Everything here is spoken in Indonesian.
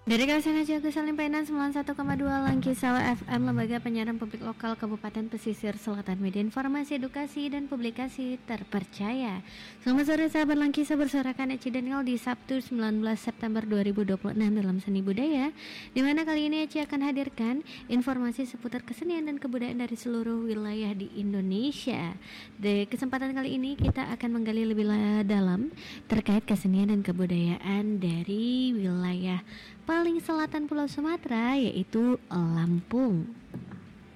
Dari Kawasan Jaga Salimpenan 91,2 Langkisau FM, Lembaga Penyiaran Publik Lokal Kabupaten Pesisir Selatan, media informasi, edukasi, dan publikasi terpercaya. Selamat sore sahabat Langkisau, bersuarakan Eci Daniel di Sabtu 19 September 2026 dalam Seni Budaya, di mana kali ini Eci akan hadirkan informasi seputar kesenian dan kebudayaan dari seluruh wilayah di Indonesia. Di kesempatan kali ini kita akan menggali lebih dalam terkait kesenian dan kebudayaan dari wilayah paling selatan Pulau Sumatera, yaitu Lampung.